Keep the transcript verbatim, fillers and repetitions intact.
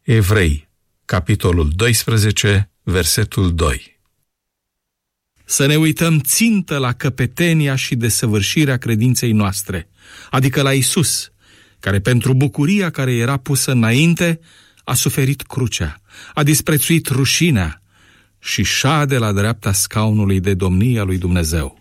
Evrei, capitolul doisprezece, versetul doi. Să ne uităm țintă la căpetenia și desăvârșirea credinței noastre, adică la Iisus, care pentru bucuria care era pusă înainte a suferit crucea, a disprețuit rușinea și șade la dreapta scaunului de domnie a lui Dumnezeu.